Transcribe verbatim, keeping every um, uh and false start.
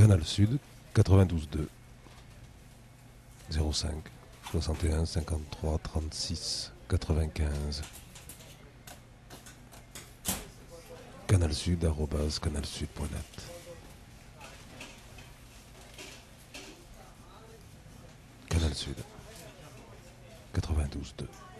Canal Sud, quatre-vingt-douze deux, zéro cinq, soixante et un, cinquante-trois, trente-six, quatre-vingt-quinze. Canalsud, arobase canalsud point net. Canal Sud, quatre-vingt-douze deux.